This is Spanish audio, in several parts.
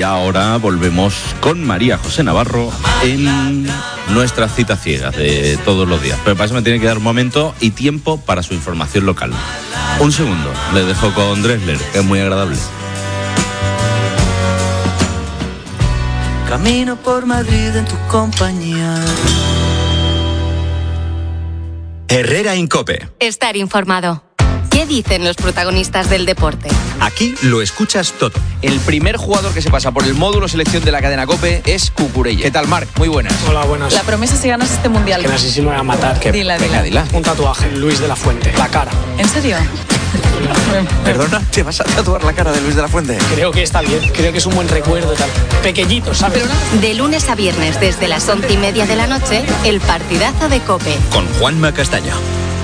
ahora volvemos con María José Navarro en nuestras citas ciegas de todos los días. Pero para eso me tiene que dar un momento y tiempo para su información local. Un segundo, le dejo con Dressler, que es muy agradable. Camino por Madrid en tu compañía. Herrera en COPE. Estar informado. ¿Qué dicen los protagonistas del deporte? Aquí lo escuchas todo. El primer jugador que se pasa por el módulo selección de la cadena COPE es Cucurella. ¿Qué tal, Marc? Muy buenas. Hola, buenas. La promesa si ganas este mundial. Que no sé si me voy a matar. Dila. Dila. Un tatuaje, Luis de la Fuente, la cara. ¿En serio? Perdona, ¿te vas a tatuar la cara de Luis de la Fuente? Creo que está bien, creo que es un buen recuerdo, tal. Pequeñito, ¿sabes? De lunes a viernes desde las 11:30 de la noche, el partidazo de COPE. Con Juanma Castaño.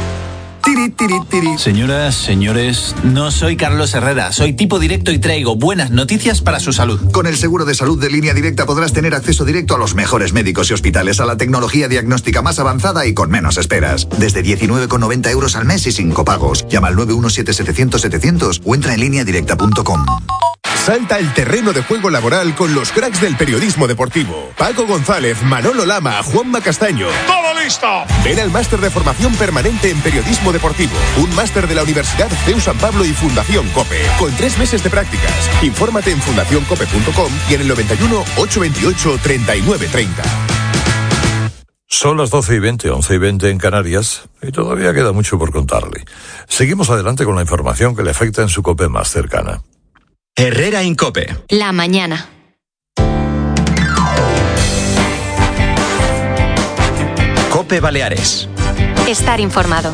Señoras, señores, no soy Carlos Herrera, soy tipo directo y traigo buenas noticias para su salud. Con el seguro de salud de Línea Directa podrás tener acceso directo a los mejores médicos y hospitales, a la tecnología diagnóstica más avanzada y con menos esperas. Desde 19,90 € al mes y sin copagos. Llama al 917-700-700 o entra en lineadirecta.com. Salta el terreno de juego laboral con los cracks del periodismo deportivo. Paco González, Manolo Lama, Juanma Castaño. ¡Todo listo! Ven al máster de formación permanente en periodismo deportivo. Un máster de la Universidad CEU San Pablo y Fundación COPE. Con 3 meses de prácticas. Infórmate en fundacioncope.com y en el 91 828 3930. Son las 12:20, 11:20 en Canarias, y todavía queda mucho por contarle. Seguimos adelante con la información que le afecta en su COPE más cercana. Herrera en COPE. La mañana. COPE Baleares. Estar informado.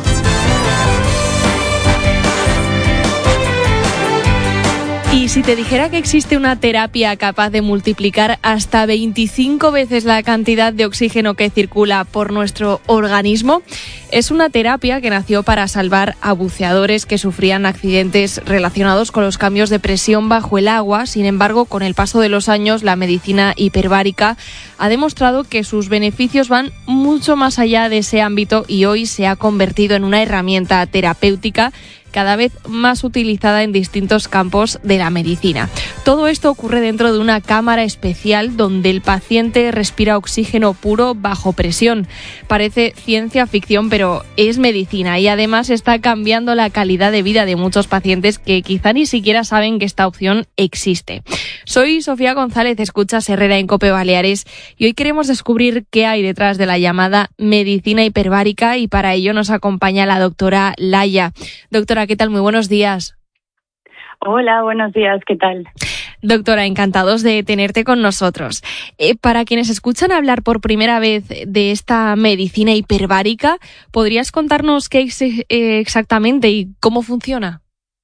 Y si te dijera que existe una terapia capaz de multiplicar hasta 25 veces la cantidad de oxígeno que circula por nuestro organismo, es una terapia que nació para salvar a buceadores que sufrían accidentes relacionados con los cambios de presión bajo el agua. Sin embargo, con el paso de los años, la medicina hiperbárica ha demostrado que sus beneficios van mucho más allá de ese ámbito y hoy se ha convertido en una herramienta terapéutica cada vez más utilizada en distintos campos de la medicina. Todo esto ocurre dentro de una cámara especial donde el paciente respira oxígeno puro bajo presión. Parece ciencia ficción, pero es medicina y además está cambiando la calidad de vida de muchos pacientes que quizá ni siquiera saben que esta opción existe. Soy Sofía González, escuchas Herrera en COPE Baleares y hoy queremos descubrir qué hay detrás de la llamada medicina hiperbárica y para ello nos acompaña la doctora Laia. Doctora, ¿qué tal? Muy buenos días. Hola, buenos días, ¿qué tal? Doctora, encantados de tenerte con nosotros. Para quienes escuchan hablar por primera vez de esta medicina hiperbárica, ¿podrías contarnos qué es exactamente y cómo funciona?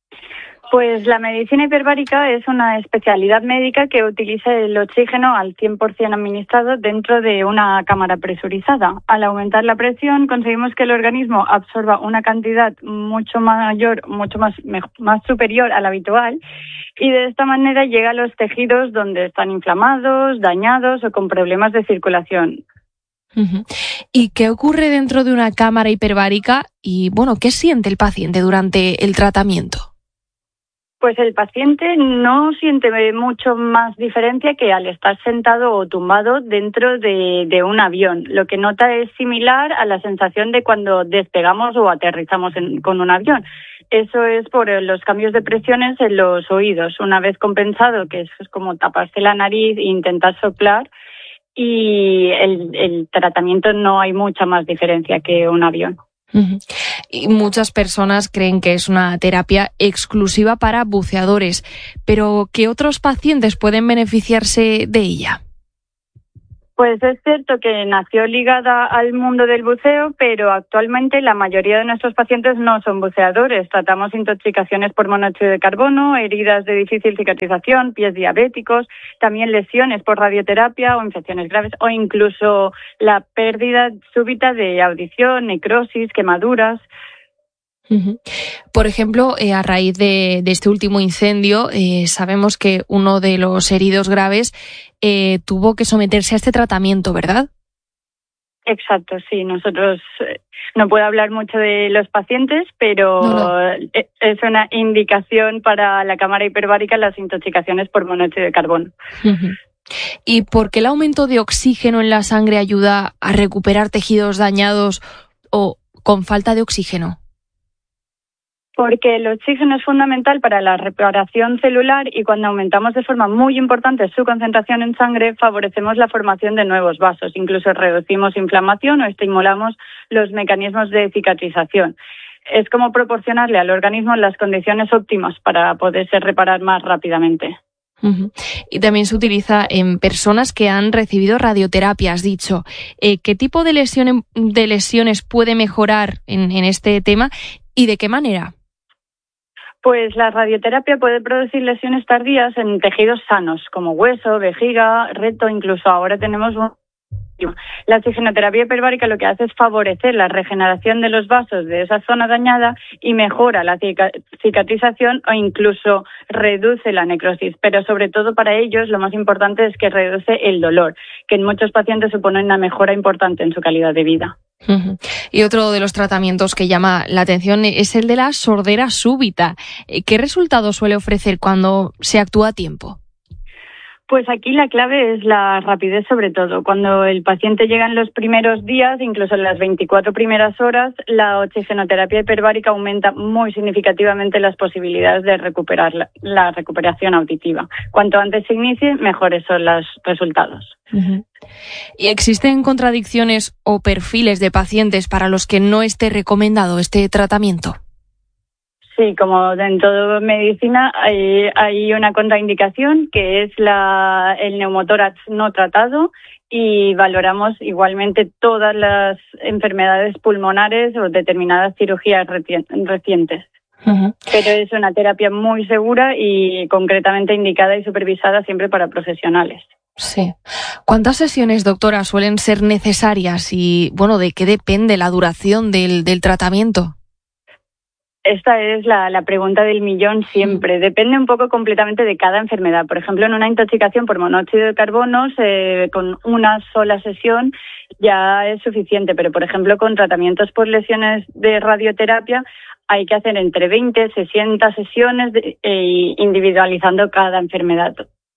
Pues la medicina hiperbárica es una especialidad médica que utiliza el oxígeno al 100% administrado dentro de una cámara presurizada. Al aumentar la presión conseguimos que el organismo absorba una cantidad mucho mayor, más superior a la habitual y de esta manera llega a los tejidos donde están inflamados, dañados o con problemas de circulación. Uh-huh. ¿Y qué ocurre dentro de una cámara hiperbárica y, qué siente el paciente durante el tratamiento? Pues el paciente no siente mucho más diferencia que al estar sentado o tumbado dentro de un avión. Lo que nota es similar a la sensación de cuando despegamos o aterrizamos con un avión. Eso es por los cambios de presiones en los oídos. Una vez compensado, que eso es como taparse la nariz e intentar soplar, y el tratamiento no hay mucha más diferencia que un avión. Uh-huh. Y muchas personas creen que es una terapia exclusiva para buceadores, pero ¿qué otros pacientes pueden beneficiarse de ella? Pues es cierto que nació ligada al mundo del buceo, pero actualmente la mayoría de nuestros pacientes no son buceadores. Tratamos intoxicaciones por monóxido de carbono, heridas de difícil cicatrización, pies diabéticos, también lesiones por radioterapia o infecciones graves o incluso la pérdida súbita de audición, necrosis, quemaduras. Uh-huh. Por ejemplo, a raíz de este último incendio, sabemos que uno de los heridos graves tuvo que someterse a este tratamiento, ¿verdad? Exacto, sí. Nosotros no puedo hablar mucho de los pacientes, pero es una indicación para la cámara hiperbárica las intoxicaciones por monóxido de carbono. Uh-huh. ¿Y por qué el aumento de oxígeno en la sangre ayuda a recuperar tejidos dañados o con falta de oxígeno? Porque el oxígeno es fundamental para la reparación celular y cuando aumentamos de forma muy importante su concentración en sangre, favorecemos la formación de nuevos vasos. Incluso reducimos inflamación o estimulamos los mecanismos de cicatrización. Es como proporcionarle al organismo las condiciones óptimas para poderse reparar más rápidamente. Uh-huh. Y también se utiliza en personas que han recibido radioterapia, has dicho. ¿Qué tipo de lesiones puede mejorar en este tema y de qué manera? Pues la radioterapia puede producir lesiones tardías en tejidos sanos, como hueso, vejiga, recto, incluso ahora tenemos la oxigenoterapia hiperbárica lo que hace es favorecer la regeneración de los vasos de esa zona dañada y mejora la cicatrización o incluso reduce la necrosis. Pero sobre todo para ellos lo más importante es que reduce el dolor, que en muchos pacientes supone una mejora importante en su calidad de vida. Uh-huh. Y otro de los tratamientos que llama la atención es el de la sordera súbita. ¿Qué resultado suele ofrecer cuando se actúa a tiempo? Pues aquí la clave es la rapidez sobre todo. Cuando el paciente llega en los primeros días, incluso en las 24 primeras horas, la oxigenoterapia hiperbárica aumenta muy significativamente las posibilidades de recuperar la recuperación auditiva. Cuanto antes se inicie, mejores son los resultados. Uh-huh. ¿Y existen contradicciones o perfiles de pacientes para los que no esté recomendado este tratamiento? Sí, como en toda medicina hay una contraindicación que es el neumotórax no tratado y valoramos igualmente todas las enfermedades pulmonares o determinadas cirugías recientes. Uh-huh. Pero es una terapia muy segura y concretamente indicada y supervisada siempre para profesionales. Sí. ¿Cuántas sesiones, doctora, suelen ser necesarias y, de qué depende la duración del tratamiento? Esta es la pregunta del millón siempre. Depende un poco completamente de cada enfermedad. Por ejemplo, en una intoxicación por monóxido de carbono, con una sola sesión ya es suficiente. Pero, por ejemplo, con tratamientos por lesiones de radioterapia hay que hacer entre 20 y 60 sesiones individualizando cada enfermedad.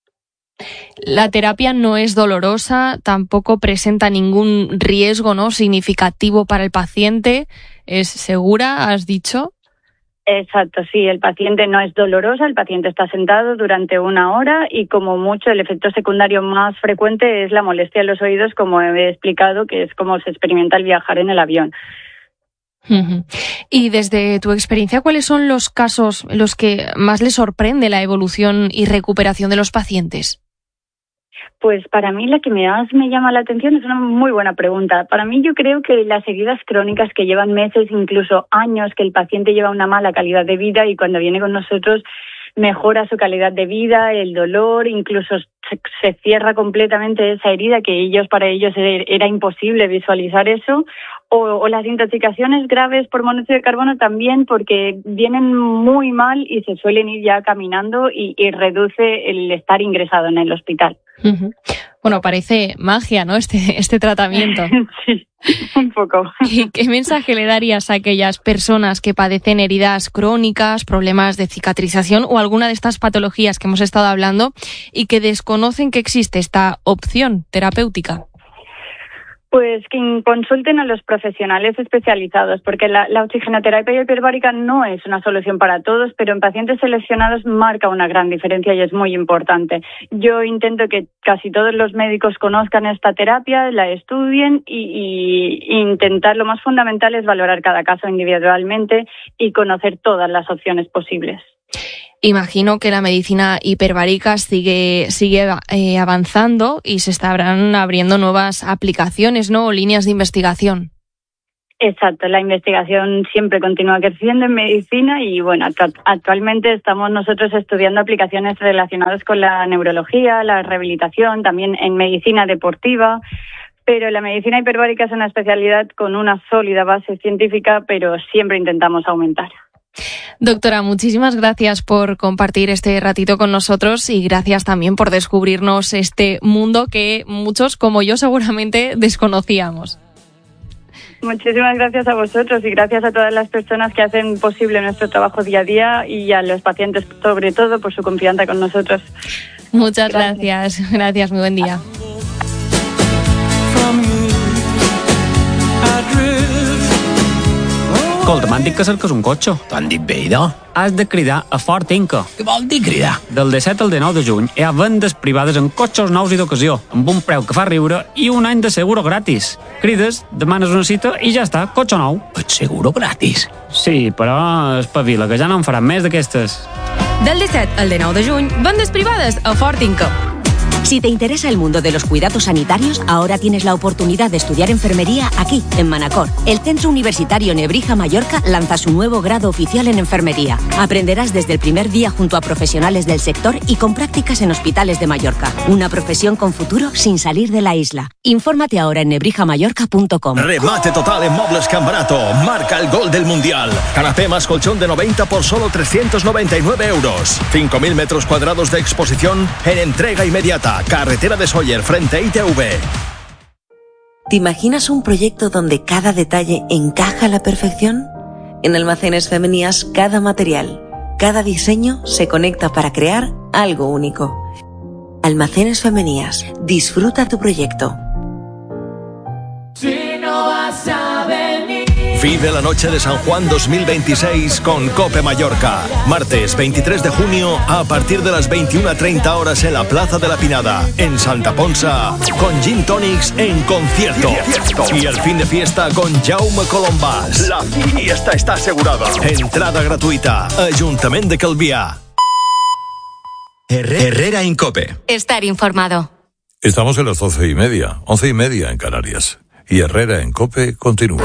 La terapia no es dolorosa, tampoco presenta ningún riesgo, ¿no?, significativo para el paciente. ¿Es segura, has dicho? Exacto, sí, el paciente no es dolorosa, el paciente está sentado durante 1 hora y como mucho el efecto secundario más frecuente es la molestia en los oídos, como he explicado, que es como se experimenta al viajar en el avión. Uh-huh. Y desde tu experiencia, ¿cuáles son los casos en los que más les sorprende la evolución y recuperación de los pacientes? Pues para mí la que más me llama la atención es una muy buena pregunta. Para mí yo creo que las heridas crónicas que llevan meses, incluso años, que el paciente lleva una mala calidad de vida y cuando viene con nosotros mejora su calidad de vida, el dolor, incluso se cierra completamente esa herida que para ellos era imposible visualizar eso. O las intoxicaciones graves por monóxido de carbono también, porque vienen muy mal y se suelen ir ya caminando y reduce el estar ingresado en el hospital. Uh-huh. Bueno, parece magia, ¿no?, este tratamiento. Sí, un poco. ¿Y qué mensaje le darías a aquellas personas que padecen heridas crónicas, problemas de cicatrización o alguna de estas patologías que hemos estado hablando y que desconocen que existe esta opción terapéutica? Pues que consulten a los profesionales especializados, porque la oxigenoterapia hiperbárica no es una solución para todos, pero en pacientes seleccionados marca una gran diferencia y es muy importante. Yo intento que casi todos los médicos conozcan esta terapia, la estudien y intentar, lo más fundamental es valorar cada caso individualmente y conocer todas las opciones posibles. Imagino que la medicina hiperbárica sigue avanzando y se estarán abriendo nuevas aplicaciones, ¿no?, o líneas de investigación. Exacto, la investigación siempre continúa creciendo en medicina y actualmente estamos nosotros estudiando aplicaciones relacionadas con la neurología, la rehabilitación, también en medicina deportiva. Pero la medicina hiperbárica es una especialidad con una sólida base científica, pero siempre intentamos aumentar. Doctora, muchísimas gracias por compartir este ratito con nosotros y gracias también por descubrirnos este mundo que muchos, como yo, seguramente desconocíamos. Muchísimas gracias a vosotros y gracias a todas las personas que hacen posible nuestro trabajo día a día y a los pacientes sobre todo por su confianza con nosotros. Muchas gracias. Gracias, muy buen día. Escolta, m'han dit que cerques un cotxe. T'han dit bé, idò? Has de cridar a Ford Inca. Què vol dir cridar? Del 17 al 19 de juny hi ha vendes privades en cotxes nous i d'ocasió, amb un preu que fa riure i un any de seguro gratis. Crides, demanes una cita i ja està, cotxe nou. El seguro gratis? Sí, però espavila, que ja no en faran més d'aquestes. Del 17 al 19 de juny, vendes privades a Ford Inca. Si te interesa el mundo de los cuidados sanitarios, ahora tienes la oportunidad de estudiar enfermería aquí, en Manacor. El Centro Universitario Nebrija Mallorca lanza su nuevo grado oficial en enfermería. Aprenderás desde el primer día junto a profesionales del sector y con prácticas en hospitales de Mallorca. Una profesión con futuro sin salir de la isla. Infórmate ahora en nebrijamallorca.com. Remate total en Mobles Cambarato. Marca el gol del Mundial. Canapé más colchón de 90 por solo 399 euros. 5.000 metros cuadrados de exposición en entrega inmediata. Carretera de Sóller, frente a ITV. ¿Te imaginas un proyecto donde cada detalle encaja a la perfección? En Almacenes Femenías, cada material, cada diseño se conecta para crear algo único. Almacenes Femenías, disfruta tu proyecto. Si no vas a venir. Vive la noche de San Juan 2026 con COPE Mallorca. Martes 23 de junio a partir de las 21:30 horas en la Plaza de la Pinada, en Santa Ponsa, con Gin Tonics en concierto. Y el fin de fiesta con Jaume Colombás. La fiesta está asegurada. Entrada gratuita. Ayuntamiento de Calviá. Herrera en COPE. Estar informado. Estamos en las 12:30, 11:30 en Canarias. Y Herrera en COPE continúa.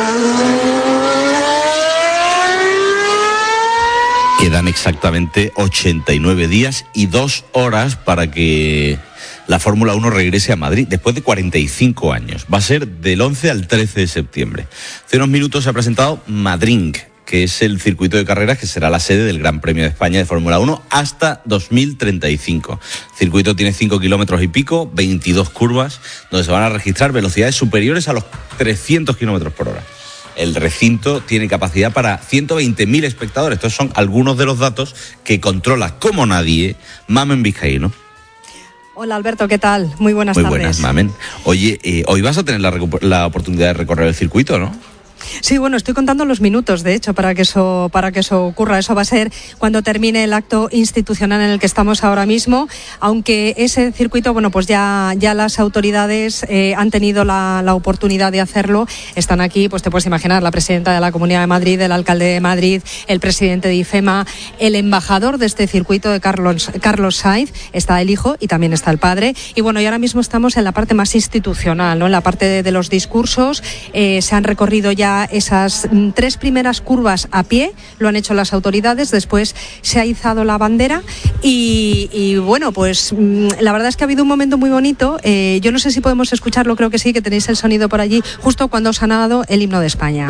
Quedan exactamente 89 días y 2 horas para que la Fórmula 1 regrese a Madrid después de 45 años. Va a ser del 11 al 13 de septiembre. Hace unos minutos se ha presentado Madrid, que es el circuito de carreras que será la sede del Gran Premio de España de Fórmula 1 hasta 2035. El circuito tiene 5 kilómetros y pico, 22 curvas, donde se van a registrar velocidades superiores a los 300 kilómetros por hora. El recinto tiene capacidad para 120.000 espectadores. Estos son algunos de los datos que controla como nadie Mamen Vizcaíno. Hola Alberto, ¿qué tal? Muy buenas tardes. Muy buenas, Mamen. Oye, hoy vas a tener la oportunidad de recorrer el circuito, ¿no? Sí, bueno, estoy contando los minutos, de hecho, para que eso ocurra. Eso va a ser cuando termine el acto institucional en el que estamos ahora mismo, aunque ese circuito, bueno, pues ya las autoridades han tenido la oportunidad de hacerlo. Están aquí, pues te puedes imaginar, la presidenta de la Comunidad de Madrid, el alcalde de Madrid, el presidente de IFEMA, el embajador de este circuito, de Carlos Sainz, está el hijo y también está el padre. Y bueno, y ahora mismo estamos en la parte más institucional, ¿no? En la parte de los discursos. Se han recorrido ya esas 3 primeras curvas a pie, lo han hecho las autoridades, después se ha izado la bandera y bueno, pues la verdad es que ha habido un momento muy bonito. Yo no sé si podemos escucharlo, creo que sí, que tenéis el sonido por allí, justo cuando os ha sonado el himno de España.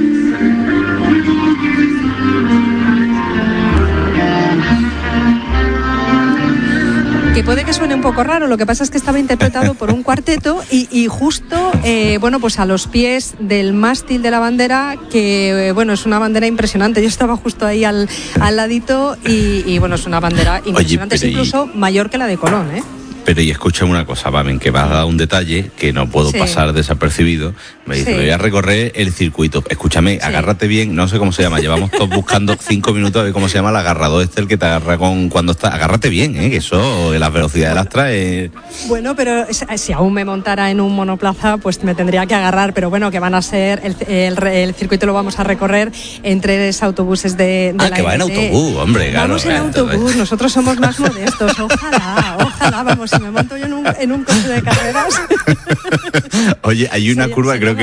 Que puede que suene un poco raro, lo que pasa es que estaba interpretado por un cuarteto y justo, bueno, pues a los pies del mástil de la bandera, que bueno, es una bandera impresionante. Yo estaba justo ahí al ladito y bueno, es una bandera impresionante. Oye, es incluso mayor que la de Colón, ¿eh? Pero y escucha una cosa, Mamen, que me has dado un detalle que no puedo pasar desapercibido. Me dice, voy a recorrer el circuito. Escúchame, agárrate bien, no sé cómo se llama. Llevamos todos buscando 5 minutos a ver cómo se llama el agarrador el que te agarra cuando está. Agárrate bien, que eso de las velocidades las trae. Bueno, pero si aún me montara en un monoplaza, pues me tendría que agarrar. Pero bueno, que van a ser, el circuito lo vamos a recorrer en 3 autobuses de la que va en autobús, hombre. Vamos en autobús, nosotros somos más modestos. Ojalá, vamos. Si me monto yo en un coche de carreras. Oye, hay una curva, creo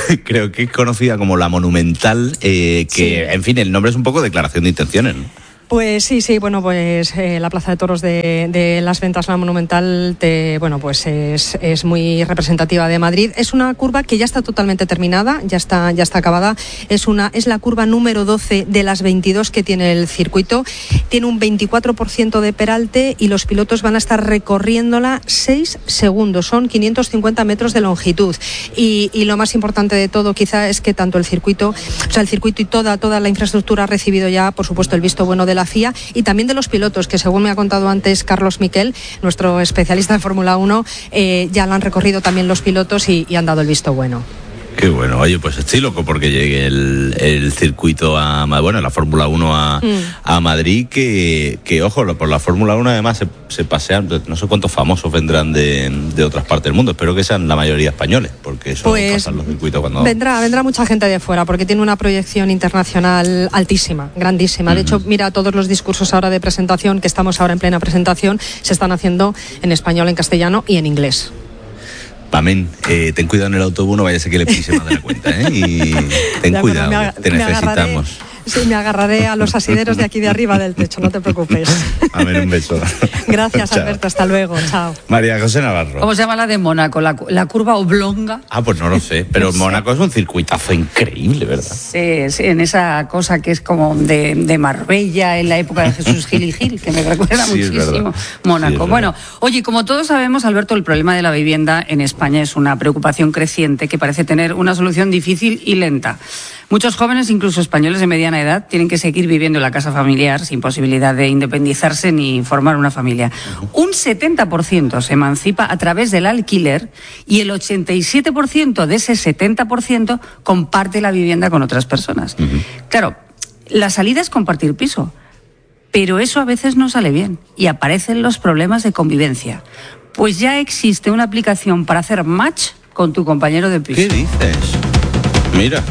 que es conocida como la Monumental, en fin, el nombre es un poco declaración de intenciones, ¿no? Pues sí, bueno, pues la Plaza de Toros de Las Ventas, la Monumental, pues es muy representativa de Madrid. Es una curva que ya está totalmente terminada, ya está acabada. Es la curva número 12 de las 22 que tiene el circuito. Tiene un 24% de peralte y los pilotos van a estar recorriéndola 6 segundos. Son 550 metros de longitud. Y lo más importante de todo, quizá, es que tanto el circuito y toda la infraestructura ha recibido ya, por supuesto, el visto bueno de la FIA y también de los pilotos, que según me ha contado antes Carlos Miquel, nuestro especialista en Fórmula 1, ya lo han recorrido también los pilotos y han dado el visto bueno. Qué bueno. Oye, pues estoy loco porque llegue el circuito la Fórmula 1 a Madrid, que ojo, por la Fórmula 1 además se pasean, no sé cuántos famosos vendrán de otras partes del mundo, espero que sean la mayoría españoles, porque eso pasan los circuitos cuando... Vendrá mucha gente de fuera, porque tiene una proyección internacional altísima, grandísima. De hecho, mira, todos los discursos ahora de presentación, que estamos ahora en plena presentación, se están haciendo en español, en castellano y en inglés. Amén. Ten cuidado en el autobús, no vaya a ser que le pise más de la cuenta, y ten cuidado, te necesitamos. Sí, me agarraré a los asideros de aquí de arriba del techo, no te preocupes. Amén, un beso. Gracias, Alberto, hasta luego, chao. María José Navarro. ¿Cómo se llama la de Mónaco? ¿La curva oblonga? Pues no lo sé, pero Mónaco es un circuitazo increíble, ¿verdad? Sí, en esa cosa que es como de Marbella en la época de Jesús Gil y Gil, que me recuerda muchísimo Mónaco. Bueno, oye, como todos sabemos, Alberto, el problema de la vivienda en España es una preocupación creciente que parece tener una solución difícil y lenta. Muchos jóvenes, incluso españoles de mediana edad, tienen que seguir viviendo en la casa familiar sin posibilidad de independizarse ni formar una familia. Un 70% se emancipa a través del alquiler y el 87% de ese 70% comparte la vivienda con otras personas. Claro, la salida es compartir piso, pero eso a veces no sale bien y aparecen los problemas de convivencia. Pues ya existe una aplicación para hacer match con tu compañero de piso. ¿Qué dices? Mira.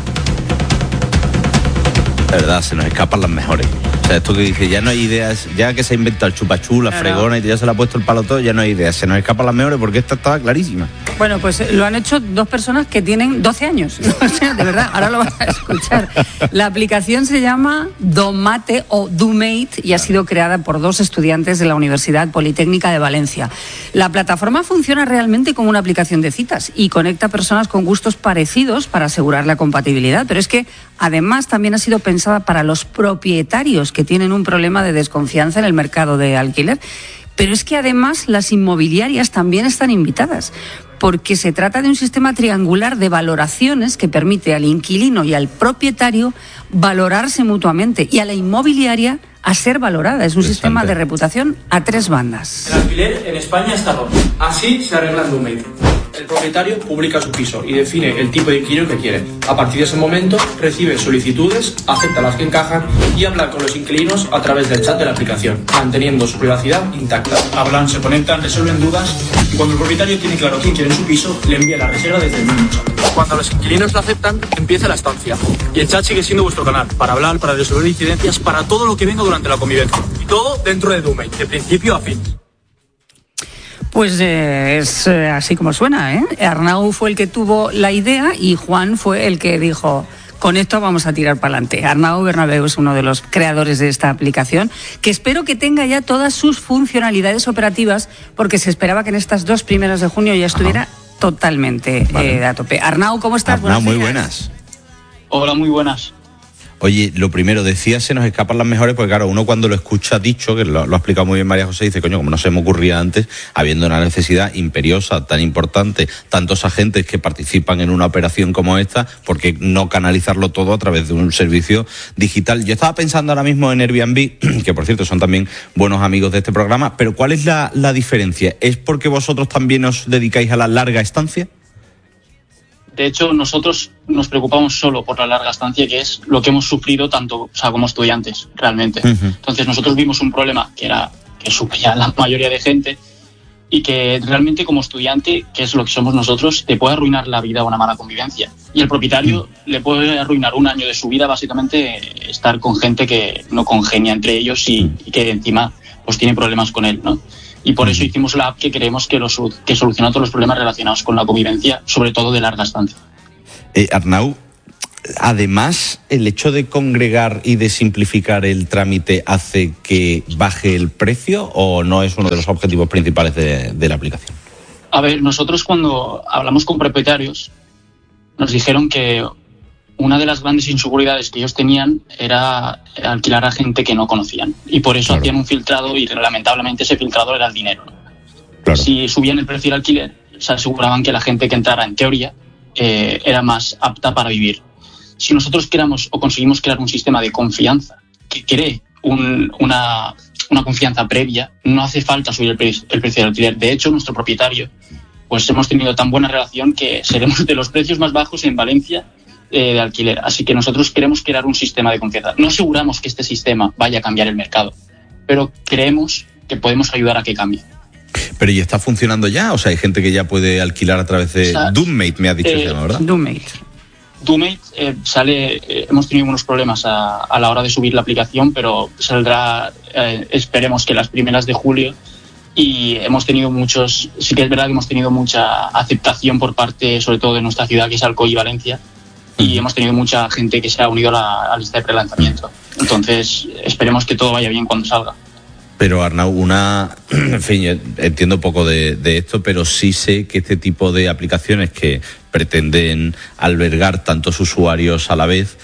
La verdad, se nos escapan las mejores. O sea, esto que dice, ya no hay ideas, ya que se ha inventado el chupachú, la fregona y ya se le ha puesto el palo todo, ya no hay ideas, se nos escapan las mejores porque esta estaba clarísima. Bueno, pues lo han hecho dos personas que tienen 12 años. O sea, de verdad, ahora lo vas a escuchar. La aplicación se llama Domate o Dumate y ha sido creada por dos estudiantes de la Universidad Politécnica de Valencia. La plataforma funciona realmente como una aplicación de citas y conecta personas con gustos parecidos para asegurar la compatibilidad, pero es que además también ha sido pensada para los propietarios que tienen un problema de desconfianza en el mercado de alquiler. Pero es que además las inmobiliarias también están invitadas, porque se trata de un sistema triangular de valoraciones que permite al inquilino y al propietario valorarse mutuamente y a la inmobiliaria a ser valorada. Es un sistema de reputación a tres bandas. El alquiler en España está roto. Así se arregla en Dumate. El propietario publica su piso y define el tipo de inquilino que quiere. A partir de ese momento recibe solicitudes, acepta las que encajan y habla con los inquilinos a través del chat de la aplicación, manteniendo su privacidad intacta. Hablan, se conectan, resuelven dudas y cuando el propietario tiene claro quién quiere en su piso, le envía la reserva desde el mismo chat. Cuando los inquilinos lo aceptan, empieza la estancia. Y el chat sigue siendo vuestro canal para hablar, para resolver incidencias, para todo lo que venga durante la convivencia. Y todo dentro de Dumate, de principio a fin. Pues es así como suena, ¿eh? Arnau fue el que tuvo la idea y Juan fue el que dijo, con esto vamos a tirar para adelante. Arnau Bernabéu es uno de los creadores de esta aplicación, que espero que tenga ya todas sus funcionalidades operativas, porque se esperaba que en estas 2 primeras de junio ya estuviera totalmente a tope. Arnau, ¿cómo estás? Arnau, muy buenas. Hola, muy buenas. Oye, lo primero, decías, se nos escapan las mejores, porque claro, uno cuando lo escucha dicho, que lo ha explicado muy bien María José, dice, coño, como no se me ocurría antes, habiendo una necesidad imperiosa, tan importante, tantos agentes que participan en una operación como esta, ¿por qué no canalizarlo todo a través de un servicio digital? Yo estaba pensando ahora mismo en Airbnb, que por cierto son también buenos amigos de este programa, pero ¿cuál es la diferencia? ¿Es porque vosotros también os dedicáis a la larga estancia? De hecho, nosotros nos preocupamos solo por la larga estancia, que es lo que hemos sufrido tanto, como estudiantes, realmente. Entonces, nosotros vimos un problema que sufría la mayoría de gente y que realmente como estudiante, que es lo que somos nosotros, te puede arruinar la vida una mala convivencia. Y el propietario le puede arruinar un año de su vida, básicamente, estar con gente que no congenia entre ellos y que encima pues tiene problemas con él, ¿no? Y por eso hicimos la app que creemos que soluciona todos los problemas relacionados con la convivencia, sobre todo de larga estancia. Arnau, además, el hecho de congregar y de simplificar el trámite hace que baje el precio, ¿o no es uno de los objetivos principales de la aplicación? A ver, nosotros cuando hablamos con propietarios nos dijeron que una de las grandes inseguridades que ellos tenían era alquilar a gente que no conocían, y por eso hacían un filtrado, y lamentablemente ese filtrado era el dinero. Si subían el precio del alquiler, se aseguraban que la gente que entrara, en teoría, era más apta para vivir. Si nosotros creamos o conseguimos crear un sistema de confianza que cree una confianza previa, no hace falta subir el precio del alquiler. De hecho, nuestro propietario, pues hemos tenido tan buena relación que seremos de los precios más bajos en Valencia de alquiler. Así que nosotros queremos crear un sistema de confianza. No aseguramos que este sistema vaya a cambiar el mercado, pero creemos que podemos ayudar a que cambie. Pero ¿y está funcionando ya? O sea, hay gente que ya puede alquilar a través de Doommate, me ha dicho el tema, ¿verdad? Doommate hemos tenido unos problemas a la hora de subir la aplicación, pero saldrá, esperemos que las primeras de julio, y hemos tenido sí que es verdad que hemos tenido mucha aceptación por parte, sobre todo de nuestra ciudad, que es Alcoy y Valencia, y hemos tenido mucha gente que se ha unido a la lista de prelanzamiento. Entonces, esperemos que todo vaya bien cuando salga. Pero Arnau, en fin, yo entiendo poco de esto, pero sí sé que este tipo de aplicaciones que pretenden albergar tantos usuarios a la vez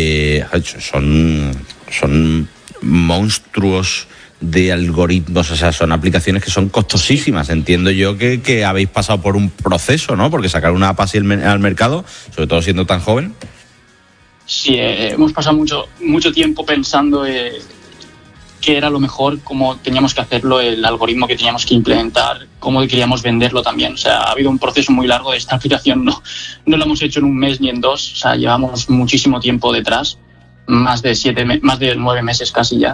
son monstruos de algoritmos, o sea, son aplicaciones que son costosísimas. Entiendo yo que habéis pasado por un proceso, ¿no? Porque sacar una app así al mercado, sobre todo siendo tan joven. Sí, hemos pasado mucho tiempo pensando qué era lo mejor, cómo teníamos que hacerlo, el algoritmo que teníamos que implementar, cómo queríamos venderlo también. O sea, ha habido un proceso muy largo de esta aplicación, no lo hemos hecho en un mes ni en dos, o sea, llevamos muchísimo tiempo detrás, más de 9 meses casi ya,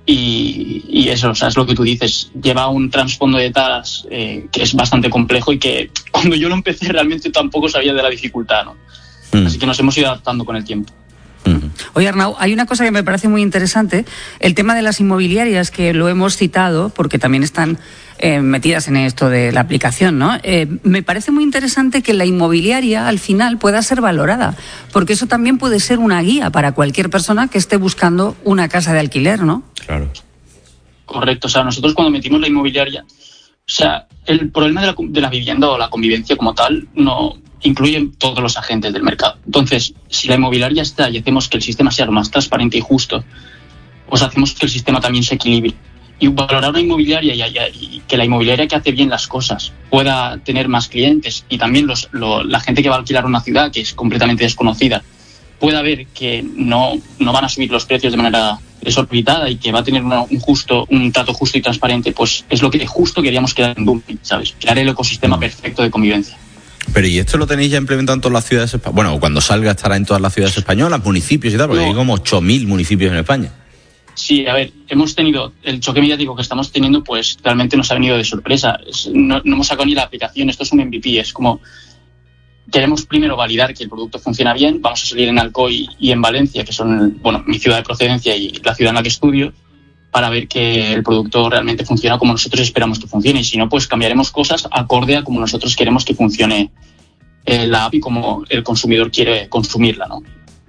y eso, o sea, es lo que tú dices, lleva un trasfondo de tareas que es bastante complejo y que cuando yo lo empecé realmente tampoco sabía de la dificultad, ¿no? Así que nos hemos ido adaptando con el tiempo. Oye, Arnau, hay una cosa que me parece muy interesante, el tema de las inmobiliarias, que lo hemos citado porque también están metidas en esto de la aplicación, ¿no? Me parece muy interesante que la inmobiliaria al final pueda ser valorada, porque eso también puede ser una guía para cualquier persona que esté buscando una casa de alquiler, ¿no? Claro. Correcto, o sea, nosotros cuando metimos la inmobiliaria, o sea, el problema de la vivienda o la convivencia como tal no incluyen todos los agentes del mercado. Entonces, si la inmobiliaria está y hacemos que el sistema sea lo más transparente y justo, pues hacemos que el sistema también se equilibre. Y valorar una inmobiliaria y que la inmobiliaria que hace bien las cosas pueda tener más clientes, y también la gente que va a alquilar una ciudad que es completamente desconocida pueda ver que no van a subir los precios de manera desorbitada y que va a tener un trato justo y transparente, pues es lo que justo queríamos crear en Doommate, ¿sabes? Crear el ecosistema perfecto de convivencia. Pero ¿y esto lo tenéis ya implementado en todas las ciudades españolas? Bueno, cuando salga estará en todas las ciudades españolas, municipios y tal, porque hay como 8.000 municipios en España. Sí, a ver, hemos tenido el choque mediático que estamos teniendo, pues realmente nos ha venido de sorpresa. No hemos sacado ni la aplicación, esto es un MVP, es como queremos primero validar que el producto funciona bien, vamos a salir en Alcoy y en Valencia, que son, mi ciudad de procedencia y la ciudad en la que estudio, para ver que el producto realmente funciona como nosotros esperamos que funcione, y si no, pues cambiaremos cosas acorde a como nosotros queremos que funcione la app y como el consumidor quiere consumirla, ¿no?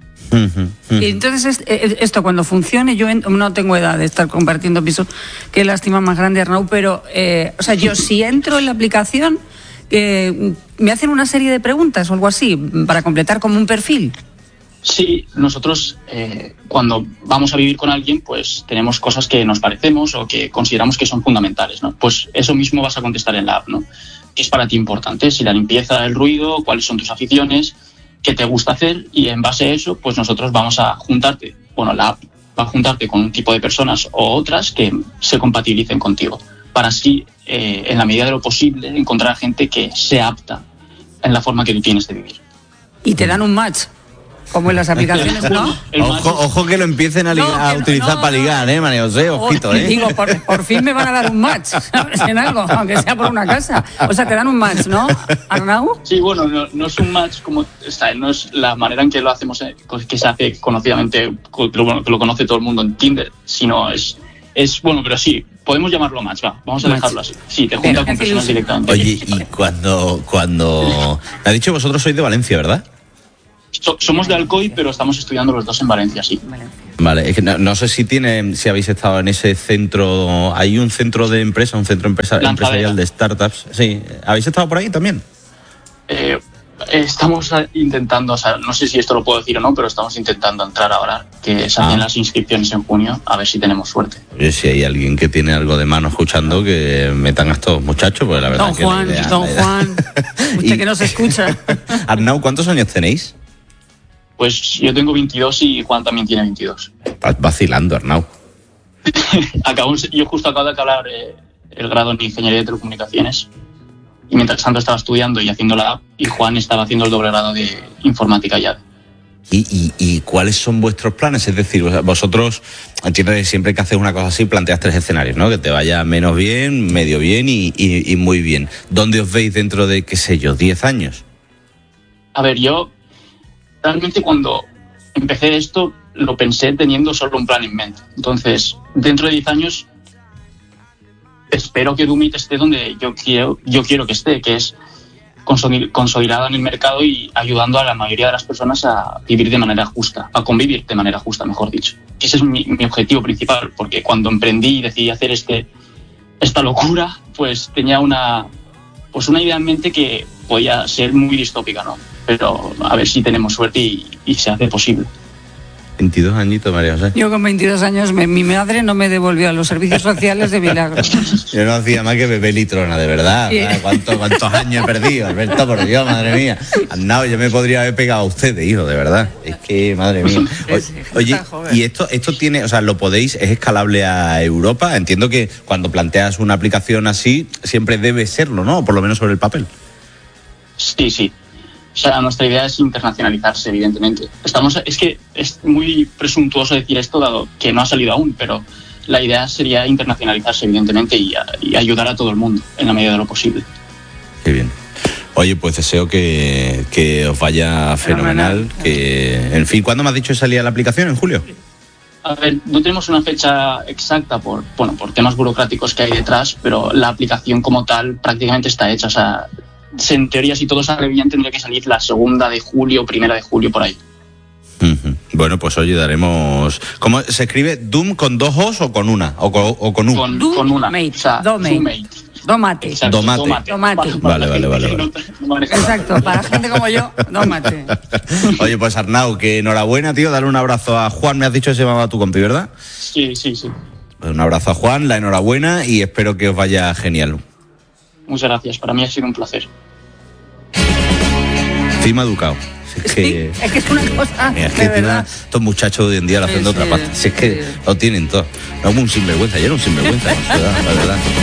Y entonces esto cuando funcione, yo no tengo edad de estar compartiendo pisos, qué lástima más grande, Arnau, pero o sea, yo si entro en la aplicación me hacen una serie de preguntas o algo así para completar como un perfil. Sí, nosotros cuando vamos a vivir con alguien, pues tenemos cosas que nos parecemos o que consideramos que son fundamentales, ¿no? Pues eso mismo vas a contestar en la app, ¿no? ¿Qué es para ti importante? Si la limpieza, el ruido, cuáles son tus aficiones, qué te gusta hacer, y en base a eso, pues nosotros vamos a juntarte, la app va a juntarte con un tipo de personas o otras que se compatibilicen contigo, para así, en la medida de lo posible, encontrar gente que sea apta en la forma que tú tienes de vivir. Y te dan un match, como en las aplicaciones, ¿no? Ojo que lo empiecen a utilizar para ligar, María José, ojito, Digo, por fin me van a dar un match, ¿sabes? En algo, aunque sea por una casa. O sea, te dan un match, ¿no, Arnau? Sí, no es un match como está, no es la manera en que lo hacemos, que se hace conocidamente, que lo conoce todo el mundo en Tinder, sino es pero sí, podemos llamarlo match, vamos a dejarlo así. Sí, te junta con personas directamente. Oye, y cuando me ha dicho vosotros sois de Valencia, ¿verdad? Somos de Alcoy, pero estamos estudiando los dos en Valencia, sí. Vale, es que no sé si habéis estado en ese centro. Hay un centro de empresa, un centro empresarial de startups. Sí, ¿habéis estado por ahí también? Estamos intentando, o sea, no sé si esto lo puedo decir o no, pero estamos intentando entrar ahora, que salen las inscripciones en junio, a ver si tenemos suerte. Si hay alguien que tiene algo de mano escuchando, que metan a estos muchachos, pues la verdad Don Juan, usted que nos escucha. Arnau, ¿cuántos años tenéis? Pues yo tengo 22 y Juan también tiene 22. Estás vacilando, Arnau. Yo justo acabo de acabar el grado en Ingeniería de Telecomunicaciones. Y mientras tanto estaba estudiando y haciendo la app, y Juan estaba haciendo el doble grado de informática ya. ¿Y cuáles son vuestros planes? Es decir, vosotros, entiendo que siempre que haces una cosa así planteas 3 escenarios, ¿no? Que te vaya menos bien, medio bien y muy bien. ¿Dónde os veis dentro de, qué sé yo, 10 años? A ver, yo realmente cuando empecé esto lo pensé teniendo solo un plan en mente. Entonces, dentro de 10 años espero que Dumit esté donde yo quiero que esté, que es consolidada en el mercado y ayudando a la mayoría de las personas a vivir de manera justa, a convivir de manera justa, mejor dicho. Ese es mi objetivo principal, porque cuando emprendí y decidí hacer esta locura, pues tenía una idea en mente que podía ser muy distópica, ¿no? Pero a ver si tenemos suerte y se hace posible. 22 añitos, María José. Yo con 22 años, mi madre no me devolvió a los servicios sociales de milagro. Yo no hacía más que beber litrona, de verdad. Sí. ¿Cuántos años he perdido, Alberto? Por Dios, madre mía. No, yo me podría haber pegado a ustedes, hijo, de verdad. Es que, madre mía. Oye, y esto tiene, o sea, ¿lo podéis, es escalable a Europa? Entiendo que cuando planteas una aplicación así, siempre debe serlo, ¿no? O por lo menos sobre el papel. Sí. O sea, nuestra idea es internacionalizarse, evidentemente. Es que es muy presuntuoso decir esto, dado que no ha salido aún, pero la idea sería internacionalizarse, evidentemente, y ayudar a todo el mundo en la medida de lo posible. Qué bien. Oye, pues deseo que os vaya fenomenal. En fin, ¿cuándo me has dicho que salía la aplicación? ¿En julio? A ver, no tenemos una fecha exacta por temas burocráticos que hay detrás, pero la aplicación como tal prácticamente está hecha. O sea, en teoría, si todo sale bien, tendría que salir la 2 de julio, 1 de julio, por ahí. Bueno, pues oye, daremos... ¿Cómo se escribe? ¿Doom con 2 O's o con una? ¿O con U? Con una. O sea, Domate. Exacto, Domate. Vale. Exacto, para gente como yo, Domate. Oye, pues Arnau, que enhorabuena, tío. Dale un abrazo a Juan. Me has dicho que se llamaba tu compi, ¿verdad? Sí. Pues un abrazo a Juan, la enhorabuena y espero que os vaya genial. Muchas gracias, para mí ha sido un placer. Encima educado. Es que es una cosa. Mira, es que estos muchachos hoy en día lo hacen de otra parte. Si es que lo tienen todo. No, un sinvergüenza, yo era un sinvergüenza, la verdad.